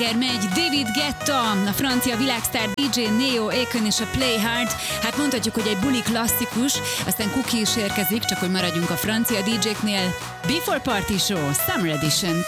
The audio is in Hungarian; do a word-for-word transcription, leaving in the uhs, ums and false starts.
Egyszer megy David Guetta, a francia világsztár dé dzsé Neo Akon és a Play Hard. Hát mondhatjuk, hogy egy buli klasszikus, aztán Cookie is érkezik, csak hogy maradjunk a francia dé dzséknél. Before Party Show Summer Edition.